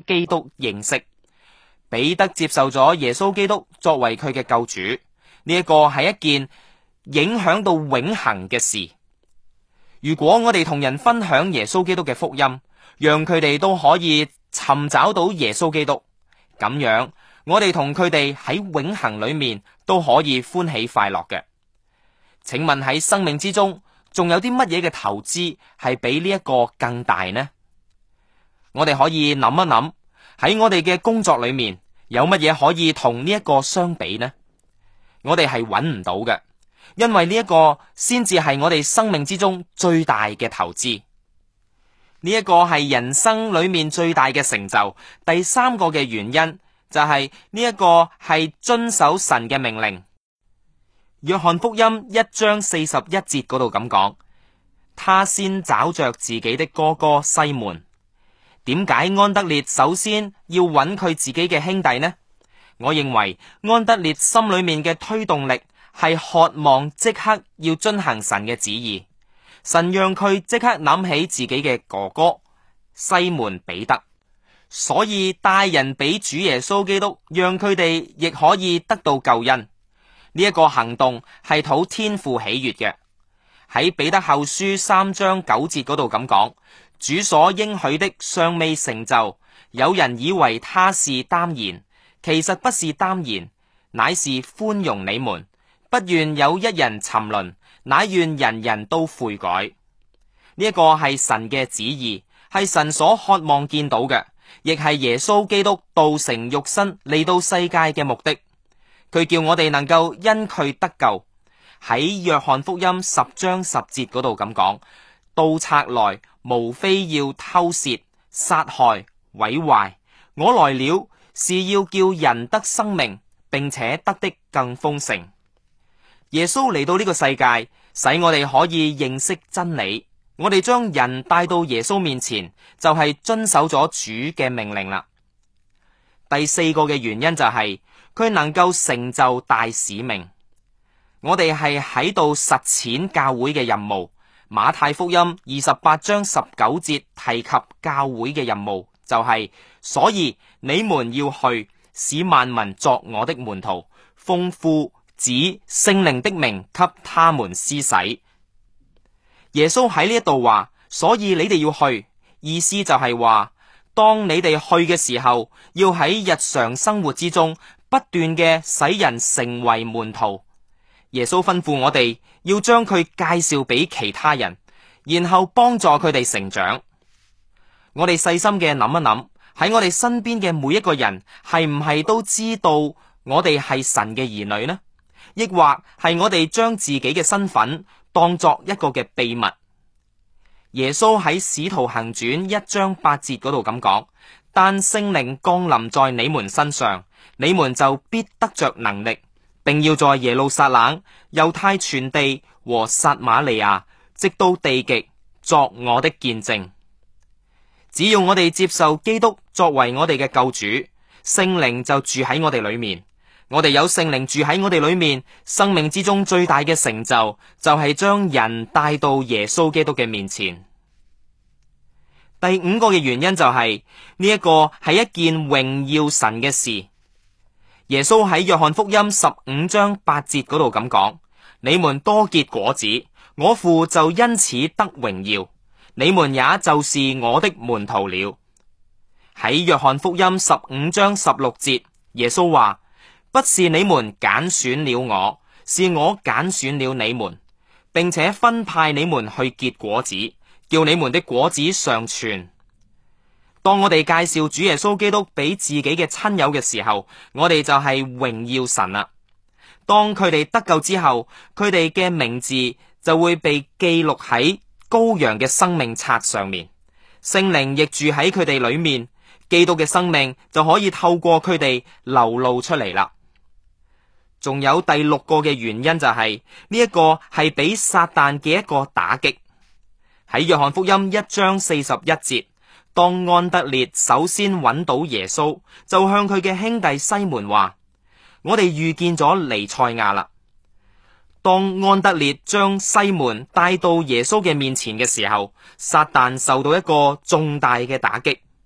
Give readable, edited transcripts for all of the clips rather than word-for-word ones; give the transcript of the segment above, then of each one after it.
基督認識。彼得接受咗耶穌基督作為佢嘅救主，呢一個係一件影響到永恆嘅事。如果我哋同人分享耶穌基督嘅福音，讓佢哋都可以尋找到耶穌基督，咁樣我哋同佢哋喺永恆裏面都可以歡喜快樂嘅。請問喺生命之中，仲有啲乜嘢嘅投資係比呢一個更大呢？我哋可以諗一諗，喺我哋嘅工作裏面有乜嘢可以同呢一個相比呢？我哋係揾唔到嘅，因為呢一個先至係我哋生命之中最大嘅投資。呢一個係人生裏面最大嘅成就。第三個嘅原因就係呢一個係遵守神嘅命令。約翰福音1章41節嗰度咁講，他先找着自己的哥哥西門。點解安德烈首先要揾佢自己嘅兄弟呢？我認為安德烈心裏面嘅推動力係渴望即刻要遵行神嘅旨意。神讓佢即刻諗起自己嘅哥哥西門彼得，所以帶人俾主耶穌基督，讓佢哋亦可以得到救恩。呢一個行動係討天父喜悅嘅。喺彼得後書3章9節嗰度咁講，主所應許的尚未成就，有人以為他是耽延，其實不是耽延，乃是寬容你們，不願有一人沉淪，乃願人人都悔改。呢一個係神嘅旨意，係神所渴望見到嘅，亦係耶穌基督道成肉身嚟到世界嘅目的。佢叫我哋能夠因佢得救。喺約翰福音10章10節嗰度咁講，盜賊來無非要偷竊、殺害、毀壞，我來了是要叫人得生命，並且得的更豐盛。耶穌嚟到呢個世界，使我哋可以認識真理。我哋將人帶到耶穌面前，就係遵守咗主嘅命令啦。第四個嘅原因就係佢能夠成就大使命。我哋係喺度實踐教會嘅任務。馬太福音28章19節提及教會嘅任務，就係所以你們要去，使萬民作我的門徒，奉父子聖靈的名給他們施洗。耶穌喺呢一度話，所以你哋要去，意思就係話，當你哋去嘅時候，要喺日常生活之中不斷嘅使人成為門徒。耶穌吩咐我哋要將佢介紹俾其他人，然後幫助佢哋成長。我哋細心嘅諗一諗，喺我哋身邊嘅每一個人係唔係都知道我哋係神嘅兒女呢？抑或係我哋將自己嘅身份當作一個嘅秘密？耶穌喺使徒行傳1章8節嗰度咁講，但聖靈降臨在你們身上，你們就必得着能力，並要在耶路撒冷、猶太全地和撒瑪利亞，直到地極，作我的見證。只要我哋接受基督作為我哋嘅救主，聖靈就住喺我哋裏面。我哋有聖靈住喺我哋裏面，生命之中最大嘅成就就係將人帶到耶穌基督嘅面前。第五個嘅原因就係呢一個係一件榮耀神嘅事。耶穌喺約翰福音15章8節嗰度咁講，你們多結果子，我父就因此得榮耀，你們也就是我的門徒了。喺約翰福音15章16節，耶穌話，不是你們揀選了我，是我揀選了你們，並且分派你們去結果子，叫你們的果子常存。當我哋介紹主耶穌基督俾自己嘅親友嘅時候，我哋就係榮耀神啦。當佢哋得救之後，佢哋嘅名字就會被記錄喺羔羊嘅生命冊上面，聖靈亦住喺佢哋裏面，基督嘅生命就可以透過佢哋流露出嚟啦。仲有第六個嘅原因就係呢一個係俾撒旦嘅一個打擊。喺約翰福音1章41節，當安德烈首先揾到耶穌，就向佢嘅兄弟西門話，我哋遇見咗彌賽亞啦。當安德烈將西門帶到耶穌嘅面前嘅時候，撒旦受到一個重大嘅打擊。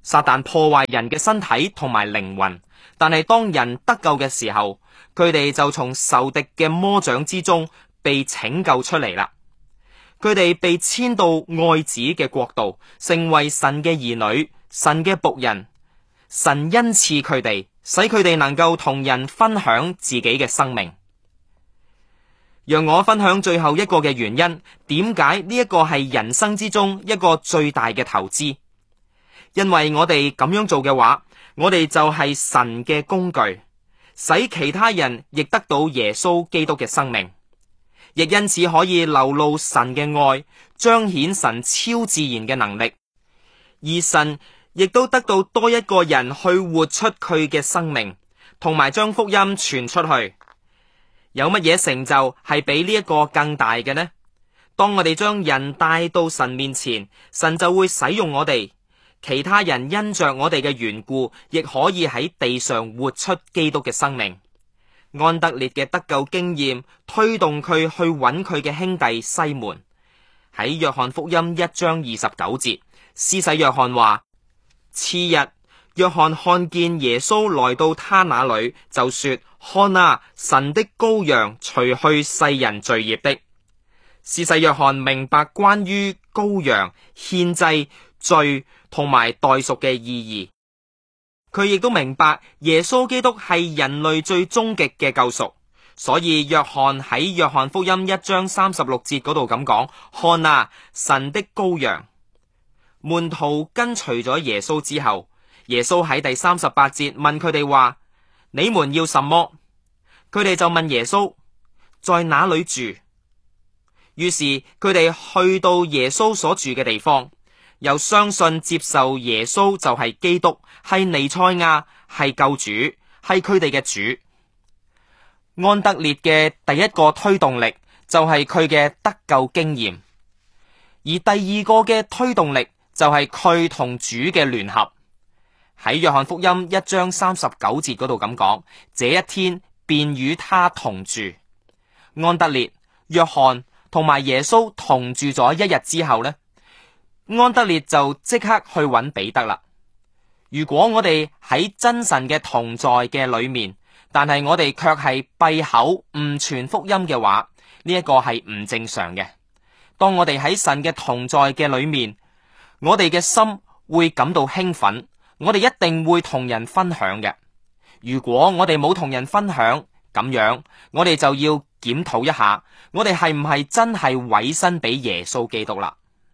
撒旦破壞人嘅身體同埋靈魂，但係當人得救嘅時候，佢哋就從仇敵嘅魔掌之中被拯救出嚟啦。佢哋被遷到愛子嘅國度，成為神嘅兒女、神嘅僕人。神恩賜佢哋，使佢哋能夠同人分享自己嘅生命。讓我分享最後一個嘅原因，點解呢一個係人生之中一個最大嘅投資？因為我哋咁樣做嘅話，我哋就係神嘅工具，使其他人亦得到耶穌基督嘅生命，亦因此可以流露神嘅愛，彰顯神超自然嘅能力，而神亦都得到多一個人去活出佢嘅生命，同埋將福音傳出去。有乜嘢成就係比呢一個更大嘅呢？當我哋將人帶到神面前，神就會使用我哋，其他人因着我哋嘅緣故，亦可以喺地上活出基督嘅生命。安德烈嘅得救經驗推動佢去揾佢嘅兄弟西門。喺約翰福音1章29節，施洗約翰話：次日，約翰看見耶穌來到他那裏，就說：看啊，神的羔羊，除去世人罪孽的。施洗約翰明白關於羔羊、獻祭、罪同埋代贖嘅意義，佢亦都明白耶穌基督係人類最終極嘅救贖，所以約翰喺約翰福音1章36節嗰度咁講：看啊，神的羔羊。門徒跟隨咗耶穌之後，耶穌喺第38節問佢哋話：你們要什麼？佢哋就問耶穌在哪裏住。於是佢哋去到耶穌所住嘅地方，又相信接受耶穌就係基督，係彌賽亞，係救主，係佢哋嘅主。安德烈嘅第一個推動力就係佢嘅得救經驗，而第二個嘅推動力就係佢同主嘅聯合。喺約翰福音1章39節嗰度咁講：這一天便與他同住。安德烈、約翰同埋耶穌同住咗一日之後呢，安德烈就即刻去揾彼得啦。如果我哋喺真神嘅同在嘅裏面，但係我哋卻係閉口唔傳福音嘅話，呢一個係唔正常嘅。當我哋喺神嘅同在嘅裏面，我哋嘅心會感到興奮，我哋一定會同人分享嘅。如果我哋冇同人分享，咁樣我哋就要檢討一下，我哋係唔係真係委身俾耶穌基督啦？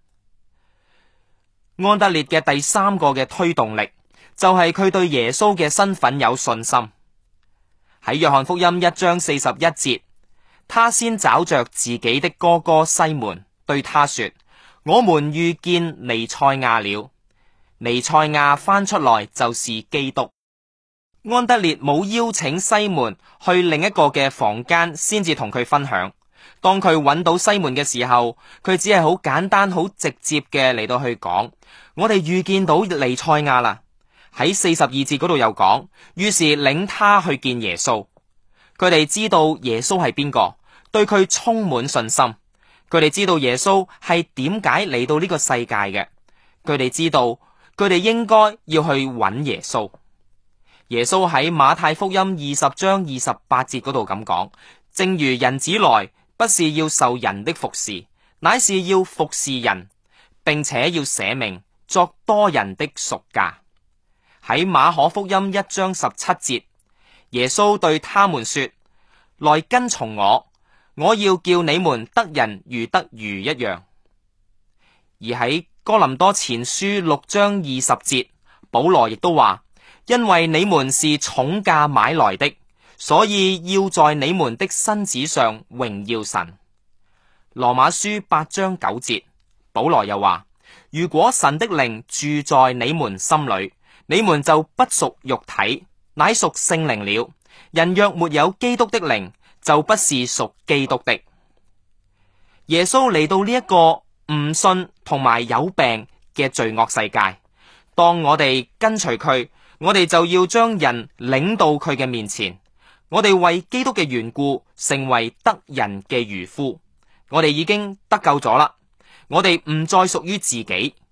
安德烈嘅第三個嘅推動力就係佢對耶穌嘅身份有信心。喺約翰福音1章41節，他先找着自己的哥哥西門，對他說：我們遇見彌賽亞了。彌賽亞翻出來就是基督。安德烈冇邀請西門去另一個嘅房間先至同佢分享。當佢揾到西門嘅時候，佢只係好簡單好直接嘅嚟到去講：我哋遇見到彌賽亞啦。喺42節嗰度又講，於是領他去見耶穌。佢哋知道耶穌係邊個，對佢充滿信心。佢哋知道耶穌係點解嚟到呢個世界嘅。佢哋知道佢哋應該要去揾耶穌。耶穌喺馬太福音20章28節嗰度咁講：正如人子來，不是要受人的服侍，乃是要服侍人，並且要捨命作多人的贖價。喺馬可福音1章17節，耶穌對他們說：來跟從我，我要叫你們得人如得魚一樣。而喺哥林多前書6章20節，保羅亦都話：因為你們是重價買來的，所以要在你們的身子上榮耀神。羅馬書8章9節，保羅又話：如果神的靈住在你們心裏，你們就不屬肉體，乃屬聖靈了。人若沒有基督的靈，就不是屬基督的。耶穌嚟到呢一個唔信同埋有病嘅罪惡世界，當我哋跟隨佢，我哋就要將人領到佢嘅面前。我哋為基督嘅緣故，成為得人嘅漁夫。我哋已經得救咗啦，我哋唔再屬於自己。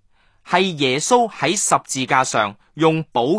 係耶穌喺十字架上用寶